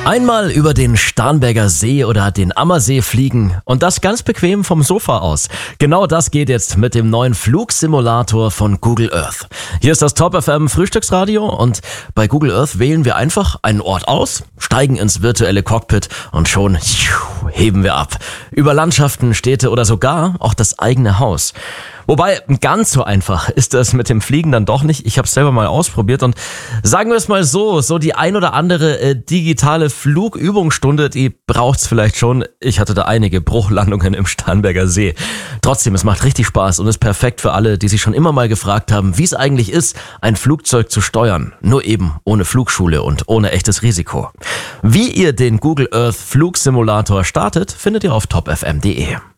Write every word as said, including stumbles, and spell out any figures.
Einmal über den Starnberger See oder den Ammersee fliegen und das ganz bequem vom Sofa aus. Genau das geht jetzt mit dem neuen Flugsimulator von Google Earth. Hier ist das Top F M Frühstücksradio und bei Google Earth wählen wir einfach einen Ort aus, steigen ins virtuelle Cockpit und schon heben wir ab. Über Landschaften, Städte oder sogar auch das eigene Haus. Wobei, ganz so einfach ist das mit dem Fliegen dann doch nicht. Ich habe es selber mal ausprobiert und sagen wir es mal so, so die ein oder andere äh, digitale Flugübungsstunde, die braucht's vielleicht schon. Ich hatte da einige Bruchlandungen im Starnberger See. Trotzdem, es macht richtig Spaß und ist perfekt für alle, die sich schon immer mal gefragt haben, wie es eigentlich ist, ein Flugzeug zu steuern. Nur eben ohne Flugschule und ohne echtes Risiko. Wie ihr den Google Earth Flugsimulator startet, findet ihr auf top f m punkt d e.